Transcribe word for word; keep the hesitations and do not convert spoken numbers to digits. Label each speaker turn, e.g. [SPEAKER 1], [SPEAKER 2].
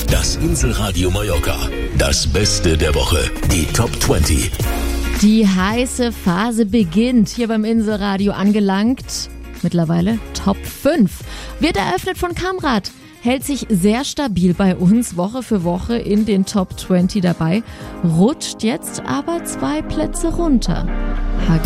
[SPEAKER 1] Das Inselradio Mallorca. Das Beste der Woche. Die Top zwanzig.
[SPEAKER 2] Die heiße Phase beginnt. Hier beim Inselradio angelangt. Mittlerweile Top fünf. Wird eröffnet von Kamrat. Hält sich sehr stabil bei uns Woche für Woche in den Top zwanzig dabei. Rutscht jetzt aber zwei Plätze runter. H